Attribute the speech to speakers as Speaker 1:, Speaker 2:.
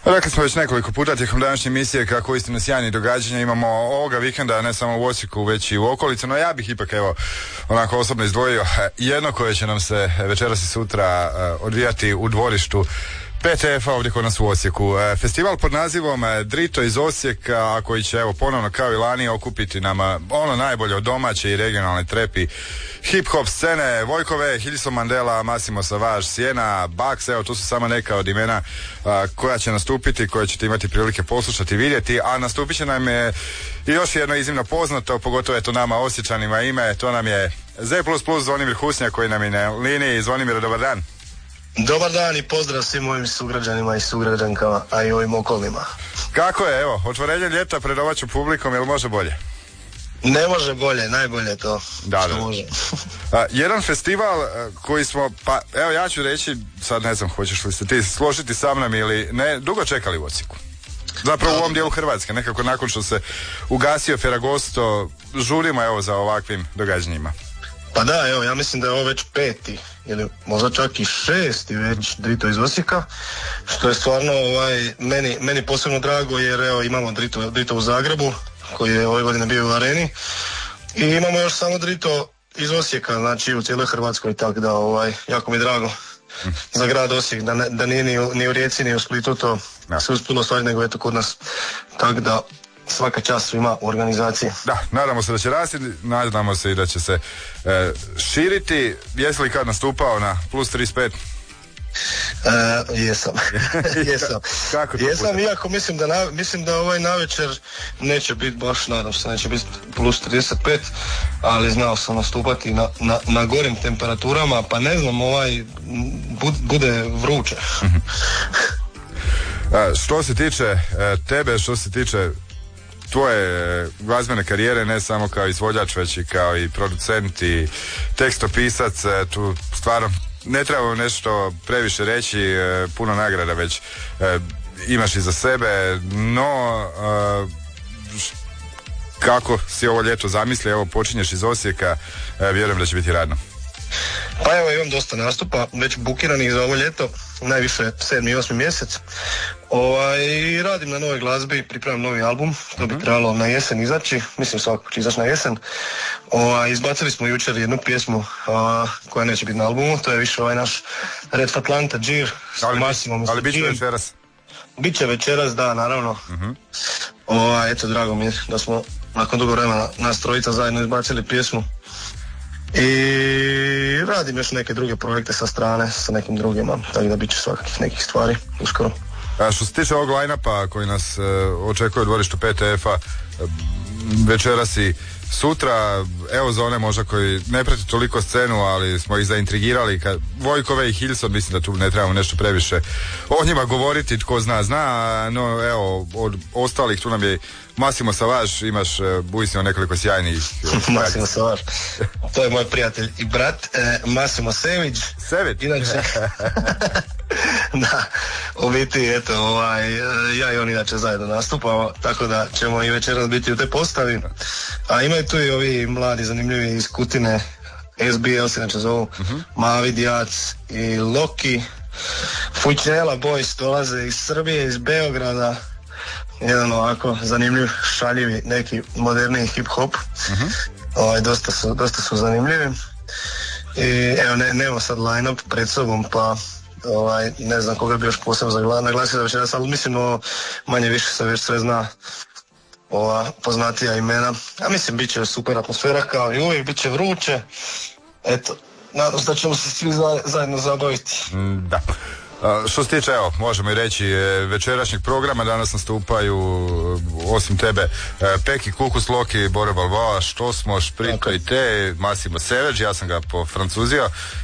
Speaker 1: Rekli smo već nekoliko puta tijekom današnje emisije kako uistinu sjajnih događanja imamo ovoga vikenda, ne samo u Osijeku, već i u okolici, no ja bih ipak onako osobno izdvojio jedno koje će nam se večeras i sutra odvijati u dvorištu PTF-a ovdje kod nas u Osijeku. Festival pod nazivom Drito iz Osijeka, koji će ponovno kao i lani okupiti nama ono najbolje od domaće i regionalne trepi hip-hop scene, Vojkove, Hilson Mandela, Massimo Savage, Siena, Bax, to su samo neka od imena koja će nastupiti, koje ćete imati prilike poslušati i vidjeti, a nastupit će nam je i još jedno iznimno poznato, pogotovo nama Osječanima ime, to nam je Z++ Zvonimir Husnjak koji nam je na liniji. Zvonimir, dobar dan.
Speaker 2: Dobar dan i pozdrav svim mojim sugrađanima i sugrađankama, a i ovim okolnima.
Speaker 1: Kako je, otvorenje ljeta pred domaćom publikom, jel može bolje?
Speaker 2: Ne može bolje, najbolje je to što može.
Speaker 1: Jedan festival koji smo, ja ću reći, sad ne znam hoćeš li se ti složiti sa mnom ili ne, dugo čekali u Osijeku. Zapravo u ovom dijelu Hrvatske, nekako nakon što se ugasio Ferragosto, žurimo za ovakvim događanjima.
Speaker 2: Pa da, ja mislim da je ovo već 5. ili možda čak i 6. već Drito iz Osijeka, što je stvarno meni posebno drago jer imamo Drito u Zagrebu koji je ove godine bio u Areni i imamo još samo Drito iz Osijeka, znači u cijeloj Hrvatskoj, tako da jako mi je drago za grad Osijek, da nije ni u Rijeci ni u Splitu to se uspjelo ostvariti, nego kod nas, tako da svaka čast svima u organizaciji.
Speaker 1: Da, nadamo se da će rasti, nadamo se i da će se širiti. Jesi li kad nastupao na plus 35?
Speaker 2: Jesam.
Speaker 1: Kako
Speaker 2: jesam, iako mislim da navečer neće biti baš, nadam se, neće biti plus 35, ali znao sam nastupati na gorim temperaturama, pa ne znam, bude vruće.
Speaker 1: Što se tiče tebe, što se tiče tvoje glazbene karijere, ne samo kao izvođač, već i kao i producent i tekstopisac, tu stvarno ne trebamo nešto previše reći, puno nagrada već imaš iza sebe, no kako si ovo ljeto zamisli, počinješ iz Osijeka, vjerujem da će biti radno.
Speaker 2: Pa imam dosta nastupa, već bukiranih za ovo ljeto, najviše 7. i 8. mjesec. I radim na novoj glazbi, pripremam novi album, to bi trebalo na jesen izaći, mislim svakako će izaći na jesen. Izbacili smo jučer jednu pjesmu koja neće biti na albumu, to je više naš Red Atlanta Džir.
Speaker 1: Ali bit će večeras?
Speaker 2: Biće večeras, da, naravno. Eto, drago mi je da smo nakon dugo vremena nas trojica zajedno izbacili pjesmu. I radim još neke druge projekte sa strane, sa nekim drugima, tako da bit će svakakih nekih stvari uskoro.
Speaker 1: Što se tiče ovog line-upa koji nas očekuje u dvorištu PTF-a, večeras i sutra, za one možda koji ne prati toliko scenu, ali smo ih zaintrigirali, Vojkove i Hilson, mislim da tu ne trebamo nešto previše o njima govoriti, tko zna, no od ostalih tu nam je Massimo Savage, imaš uistinu nekoliko sjajnih.
Speaker 2: Massimo Savage, to je moj prijatelj i brat, Massimo Sević. Inače, da, u biti, ja i on inače zajedno nastupamo, tako da ćemo i večeras biti u te postavi. A imaju tu i ovi mladi zanimljivi iz Kutine, SBL se inače zovu, Mavi Dijac i Loki, Fučela Boys dolaze iz Srbije, iz Beograda, jedan ovako zanimljiv, šaljivi, neki moderniji hip-hop, dosta su zanimljivi. I nemamo sad line-up pred sobom, pa ne znam koga bi još posebno naglasio da večeras, ali mislim manje više se već sve zna ova poznatija imena. A mislim bit će super atmosfera kao i uvijek, bit će vruće. Eto, nadam se da ćemo se svi zajedno zabaviti.
Speaker 1: Da. Što se tiče, možemo i reći, večerašnjeg programa, danas nastupaju osim tebe Peki, Kukus, Loki, Bore Balboa, Što smo, Šprito i te, Massimo Savage, ja sam ga pofrancuzio